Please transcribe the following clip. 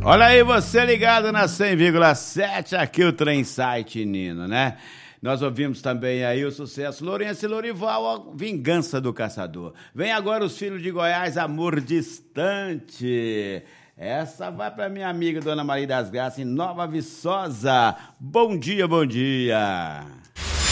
Olha aí, você ligado na 100,7, aqui o Trem Site Nino, né? Nós ouvimos também aí o sucesso Lourenço e Lorival, a Vingança do Caçador. Vem agora os Filhos de Goiás, Amor Distante. Essa vai para minha amiga Dona Maria das Graças, em Nova Viçosa. Bom dia, bom dia.